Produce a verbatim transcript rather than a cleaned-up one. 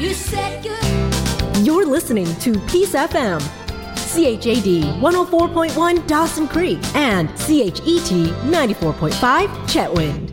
You said good. You're listening to Peace F M, C H A D one oh four point one Dawson Creek, and C H E T ninety-four point five Chetwynd.